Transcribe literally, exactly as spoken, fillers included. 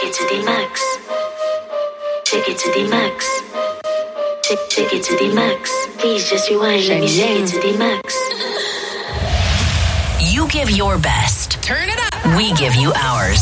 it to the max. Take it to the max. Take, take it to the max. Please just rewind. Let me take it to the max. You give your best. Turn it up. We give you ours.